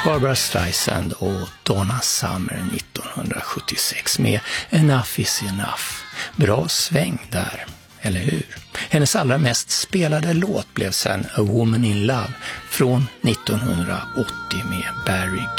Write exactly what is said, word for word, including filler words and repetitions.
Barbra Streisand och Donna Summer nittonhundrasjuttiosex med Enough is enough. Bra sväng där, eller hur? Hennes allra mest spelade låt blev sen A Woman in Love från nittonhundraåttio med Barry